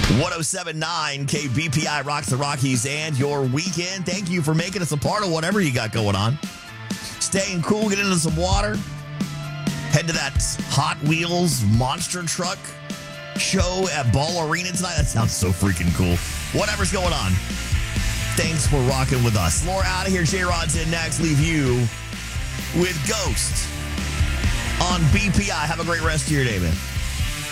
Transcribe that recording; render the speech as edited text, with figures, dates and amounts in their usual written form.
1079 KBPI rocks the Rockies and your weekend. Thank you for making us a part of whatever you got going on. Staying cool, get into some water. Head to that Hot Wheels monster truck show at Ball Arena tonight. That sounds so freaking cool. Whatever's going on. Thanks for rocking with us. Laura out of here. J-Rod's in next. Leave you with Ghost on BPI. Have a great rest of your day, man.